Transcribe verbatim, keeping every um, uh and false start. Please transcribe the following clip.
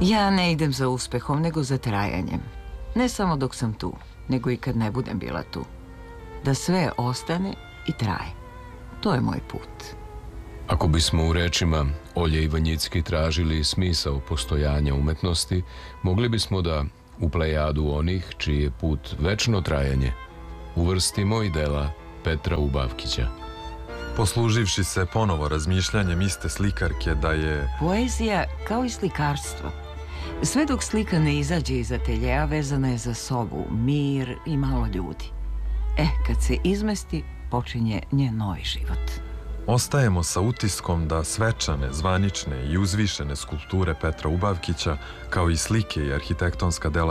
Ja ne idem za uspehom, nego za trajanjem. Ne samo dok sam tu, nego i kad ne budem bila tu. Da sve ostane i traje. To je moj put. Ako bismo u rečima Olje Ivanjicki tražili smisao postojanja umetnosti, mogli bismo da u plejadu onih čiji je put večno trajanje uvrstimo i dela Petra Ubavkića. Posluživši se ponovo razmišljanjem iste slikarke da je... Poezija kao i slikarstvo. Sve dok slika ne izađe iz ateljeja, vezana je za sobu, mir i malo ljudi. Eh, kad se izmesti, počinje njen novi život. Ostajemo sa utiskom da svečane, zvanične i uzvišene skulpture Petra Ubavkića, kao i slike i arhitektonska dela